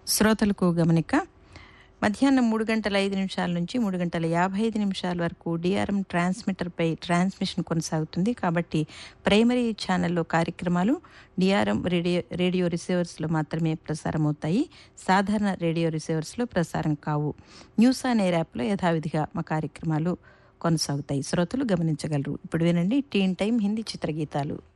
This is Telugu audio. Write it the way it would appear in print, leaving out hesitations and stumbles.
శ్రోతలకు గమనిక. మధ్యాహ్నం 3:05 నుంచి 3:55 వరకు డిఆర్ఎం ట్రాన్స్మిటర్పై ట్రాన్స్మిషన్ కొనసాగుతుంది. కాబట్టి ప్రైమరీ ఛానల్లో కార్యక్రమాలు డిఆర్ఎం రేడియో రిసీవర్స్లో మాత్రమే ప్రసారమవుతాయి. సాధారణ రేడియో రిసీవర్స్లో ప్రసారం కావు. న్యూస్ ఆన్ ఎయిర్ యాప్లో యథావిధిగా మా కార్యక్రమాలు కొనసాగుతాయి. శ్రోతలు గమనించగలరు. ఇప్పుడు వినండి టీన్ టైం హిందీ చిత్రగీతాలు.